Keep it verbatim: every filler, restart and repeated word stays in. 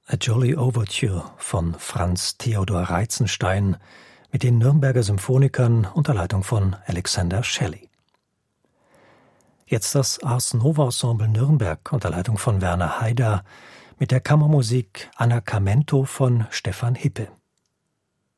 A Jolly Overture von Franz Theodor Reitzenstein mit den Nürnberger Symphonikern unter Leitung von Alexander Shelley. Jetzt das Ars Nova Ensemble Nürnberg unter Leitung von Werner Haider mit der Kammermusik Annacamento von Stefan Hippe.